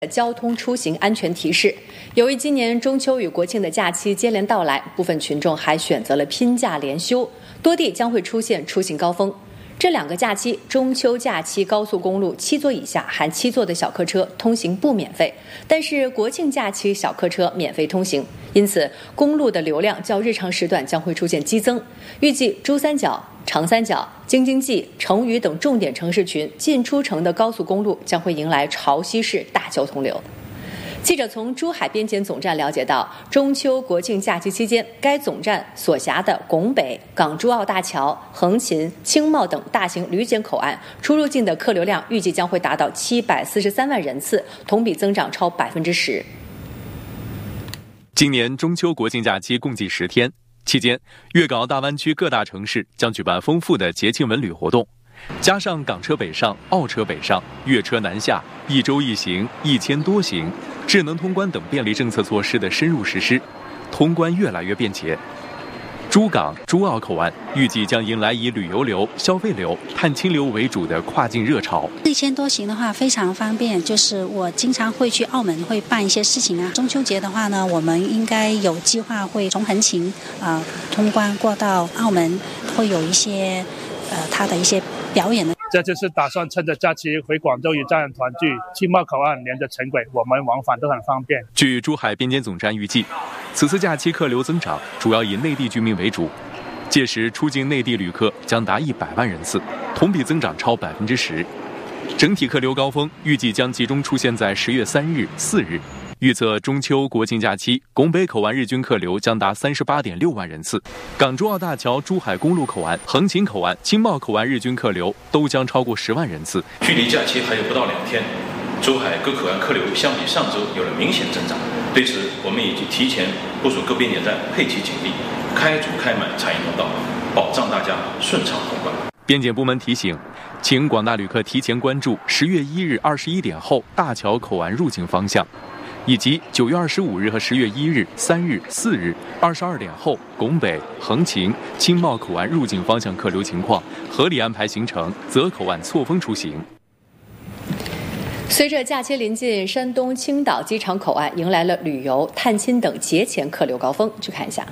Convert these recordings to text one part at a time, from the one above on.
交通出行安全提示。由于今年中秋与国庆的假期接连到来，部分群众还选择了拼假连休，多地将会出现出行高峰。这2个假期，中秋假期高速公路7座以下含7座的小客车通行不免费，但是国庆假期小客车免费通行，因此公路的流量较日常时段将会出现激增。预计珠三角、长三角、京津冀、成渝等重点城市群进出城的高速公路将会迎来潮汐式大交通流。记者从珠海边检总站了解到，中秋国庆假期期间，该总站所辖的拱北、港珠澳大桥、横琴、青茂等大型旅检口岸出入境的客流量预计将会达到743万人次，同比增长超10%。 今年中秋国庆假期共计10天，期间粤港澳大湾区各大城市将举办丰富的节庆文旅活动，加上港车北上、澳车北上、粤车南下、1周1行、1000多行、智能通关等便利政策措施的深入实施，通关越来越便捷。珠港、珠澳口岸预计将迎来以旅游流、消费流、探亲流为主的跨境热潮。 1000多行的话非常方便，就是我经常会去澳门会办一些事情啊。中秋节的话呢，我们应该有计划会从横琴通关过到澳门，会有一些它的一些表演的。 这就是打算趁着假期回广州与家人团聚，青茂口岸连着城轨，我们往返都很方便。 据珠海边检总站预计，此次假期客流增长主要以内地居民为主，届时出境内地旅客将达100万人次，同比增长超10%。整体客流高峰预计将集中出现在10月3日、4日。预测中秋国庆假期，拱北口岸日均客流将达38.6万人次，港珠澳大桥珠海公路口岸、横琴口岸、青茂口岸日均客流都将超过10万人次。 距离假期还有不到2天，珠海各口岸客流相比上周有了明显增长。对此，我们已经提前部署各边检站配齐警力，开足开满产业通道，保障大家顺畅通关。 边检部门提醒，请广大旅客提前关注10月1日21点后大桥口岸入境方向，以及9月25日和10月1日、3日、4日22点后拱北、横琴、青茂口岸入境方向客流情况，合理安排行程，择口岸错峰出行。 随着假期临近，山东青岛机场口岸迎来了旅游、探亲等节前客流高峰。去看一下，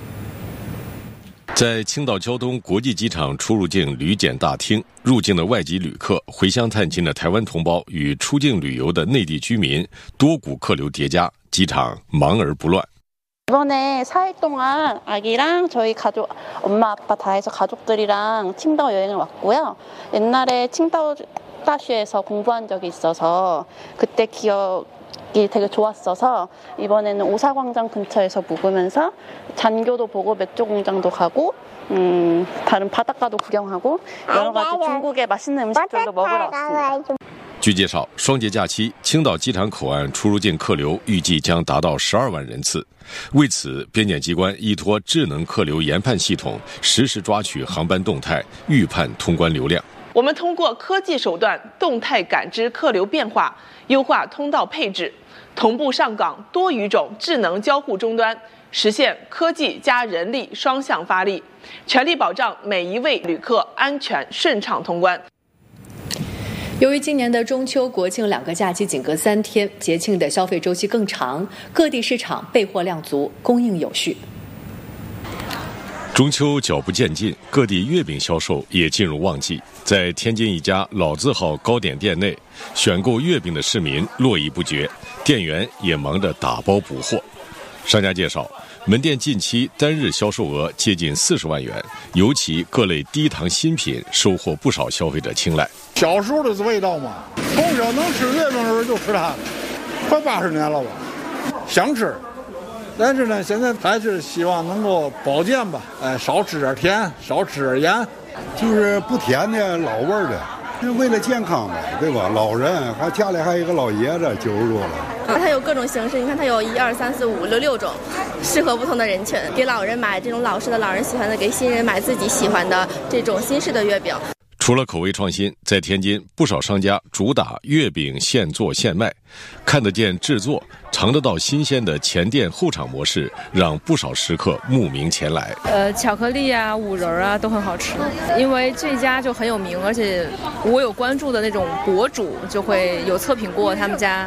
在青岛胶东国际机场出入境旅检大厅，入境的外籍旅客、回乡探亲的台湾同胞与出境旅游的内地居民多股客流叠加，机场忙而不乱。 이번에 4일 동안 아기랑 저희 가족, 엄마 아빠 다 해서 가족들이랑 칭다오 여행을 왔고요. 옛날에 칭다오大学에서 공부한 적이 있어서 그때 기억이 되게 좋았어서 이번에는 오사광장 근처에서 묵으면서 잔교도 보고 맥주 공장도 가고 다른 바닷가도 구경하고 여러 가지 중국의 맛있는 음식들도 먹으러 왔습니다. 据介绍，双节假期，青岛机场口岸出入境客流预计将达到12万人次。为此，边检机关依托智能客流研判系统，实时抓取航班动态，预判通关流量。 我们通过科技手段动态感知客流变化，优化通道配置，同步上岗多语种智能交互终端，实现科技加人力双向发力，全力保障每一位旅客安全顺畅通关。 由于今年的中秋、国庆2个假期仅隔3天，节庆的消费周期更长，各地市场备货量足，供应有序。 中秋脚步渐近，各地月饼销售也进入旺季。在天津一家老字号糕点店内，选购月饼的市民络绎不绝，店员也忙着打包补货。商家介绍，门店近期单日销售额接近40万元，尤其各类低糖新品收获不少消费者青睐。 小时候的味道嘛，从小能吃月饼的时候就吃它，快80年了吧，想吃。但是呢，现在还是希望能够保健吧，少吃点甜，少吃点盐， 就是不甜的老味的，是为了健康嘛，对吧？老人还家里还有一个老爷子90多了。 它有各种形式，你看它有1、2、3、4、5、6种，适合不同的人群。给老人买这种老式的老人喜欢的，给新人买自己喜欢的这种新式的月饼。 除了口味创新，在天津不少商家主打月饼现做现卖，看得见制作，尝得到新鲜的前店后厂模式，让不少食客慕名前来。 巧克力啊、五仁啊都很好吃，因为这家就很有名，而且我有关注的那种博主就会有测评过他们家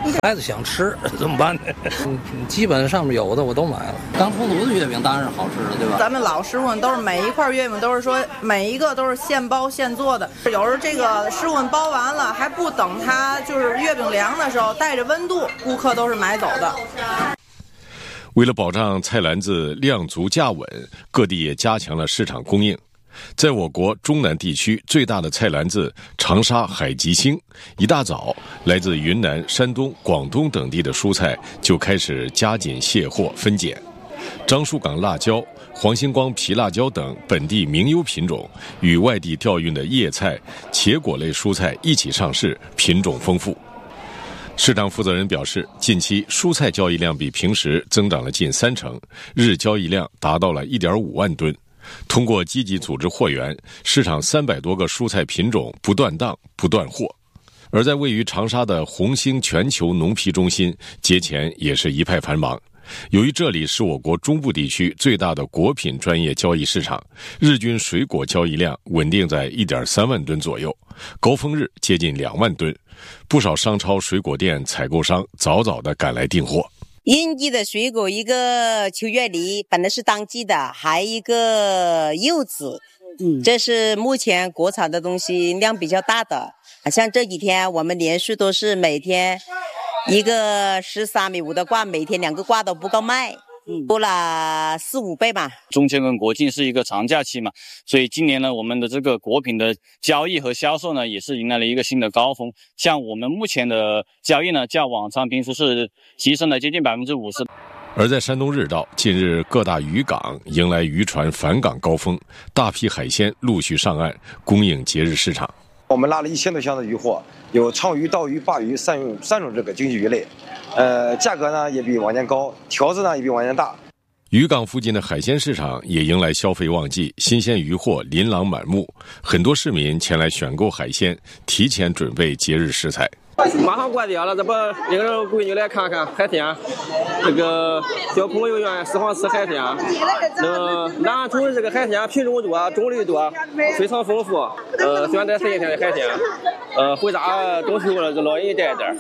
孩子想吃怎么办呢？基本上面有的我都买了。刚出炉的月饼当然是好吃的，对吧？ 咱们老师傅都是每一块月饼都是说每一个都是现包现做的，有时候这个师傅包完了还不等它就是月饼凉的时候，带着温度，顾客都是买走的。 为了保障菜篮子量足价稳，各地也加强了市场供应。在我国中南地区最大的菜篮子长沙海吉星，一大早，来自云南、山东、广东等地的蔬菜就开始加紧卸货分拣。樟树港辣椒、黄星光皮辣椒等本地名优品种与外地调运的叶菜、茄果类蔬菜一起上市，品种丰富。市场负责人表示，近期蔬菜交易量比平时增长了近30%，日交易量达到了 1.5 万吨。通过积极组织货源，市场300多个蔬菜品种不断档不断货。而在位于长沙的红星全球农批中心，节前也是一派繁忙。由于这里是我国中部地区最大的果品专业交易市场，日均水果交易量稳定在 1.3 万吨左右，高峰日接近2万吨。不少商超水果店采购商早早地赶来订货。 应季的水果，一个秋月梨，本来是当季的，还一个柚子，这是目前国产的东西量比较大的。像这几天我们连续都是每天一个13.5米的挂，每天2个挂都不够卖，多了4、5倍吧。 中秋跟国庆是一个长假期嘛，所以今年呢，我们的这个果品的交易和销售呢，也是迎来了一个新的高峰。像我们目前的交易呢，较往常平时是提升了接近50%。 而在山东日照，近日各大渔港迎来渔船返港高峰，大批海鲜陆续上岸，供应节日市场。 我们拉了1000多箱的渔货，有鲳鱼、刀鱼、鲅鱼三种这个经济鱼类，价格呢也比往年高，条子呢也比往年大。 渔港附近的海鲜市场也迎来消费旺季，新鲜鱼货琳琅满目，很多市民前来选购海鲜，提前准备节日食材。 马上关店了，这不领着闺女来看看海鲜，这个小朋友愿意喜欢吃海鲜。南安城的这个海鲜品种多，种类多，非常丰富。选择新鲜的海鲜，回家中秋了就老人带点。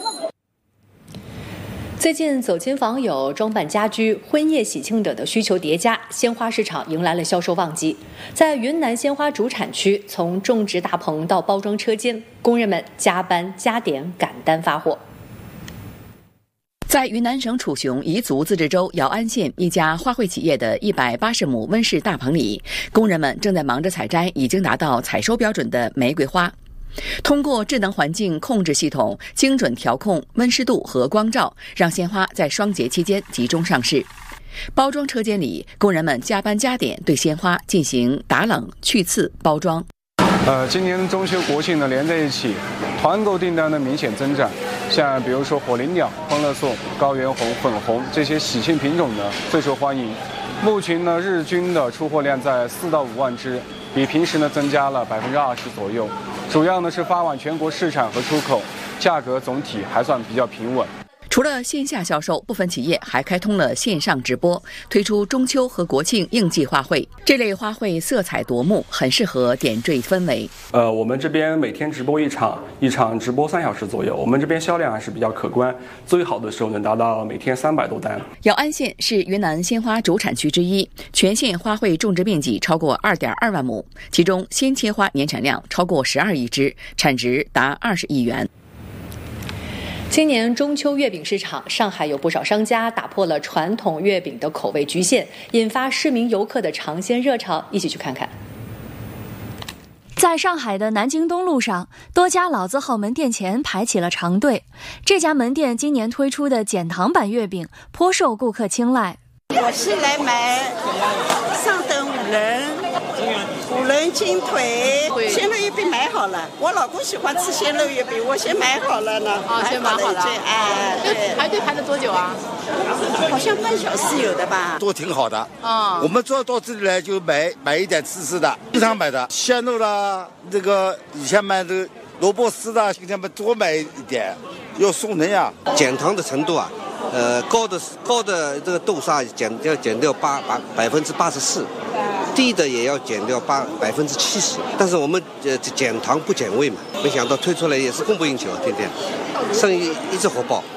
最近走亲访友、装扮家居、婚宴喜庆等的需求叠加，鲜花市场迎来了销售旺季。在云南鲜花主产区，从种植大棚到包装车间，工人们加班加点赶单发货。 在云南省楚雄彝族自治州瑶安县一家花卉企业的180亩温室大棚里，工人们正在忙着采摘已经达到采收标准的玫瑰花。通过智能环境控制系统精准调控温湿度和光照，让鲜花在双节期间集中上市。包装车间里，工人们加班加点对鲜花进行打冷、去刺、包装。 今年中秋国庆呢连在一起，团购订单呢明显增长。像比如说火灵鸟、欢乐颂、高原红、粉红这些喜庆品种呢最受欢迎。目前呢日均的出货量在4到5万只，比平时呢增加了20%左右。主要呢是发往全国市场和出口，价格总体还算比较平稳。 除了线下销售，部分企业还开通了线上直播，推出中秋和国庆应季花卉。这类花卉色彩夺目，很适合点缀氛围。 我们这边每天直播一场直播3小时左右，我们这边销量还是比较可观，最好的时候能达到每天300多单。 瑶安县是云南鲜花主产区之一，全县花卉种植面积超过2.2万亩，其中鲜切花年产量超过12亿只，产值达20亿元。 今年中秋月饼市场，上海有不少商家打破了传统月饼的口味局限，引发市民游客的尝鲜热潮。一起去看看。 在上海的南京东路上，多家老字号门店前排起了长队。这家门店今年推出的减糖版月饼颇受顾客青睐。 我是来买上等五仁金腿鲜肉月饼买好了，我老公喜欢吃鲜肉月饼，我先买好了呢。 先买好了。 对， 排队排了多久啊？ 好像半小时有的吧。 都挺好的。我们主要到这里来就买一点吃的，经常买的鲜肉啦，这个以前买的萝卜丝的，今天多买一点，要送人呀。 减糖的程度啊，高的这个豆沙减掉84%，低的也要减掉70%，但是我们减糖不减味嘛，没想到推出来也是供不应求，天天生意一直火爆。